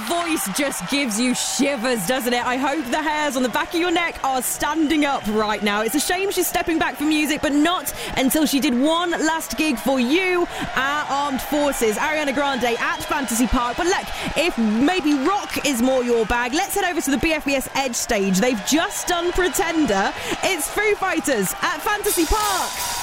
voice just gives you shivers, doesn't it? I hope the hairs on the back of your neck are standing up right now. It's a shame she's stepping back from music, but not until she did one last gig for you, our armed forces. Ariana Grande at Fantasy Park. But look, if maybe rock is more your bag, let's head over to the BFBS Edge stage. They've just done Pretender. It's Foo Fighters at Fantasy Park.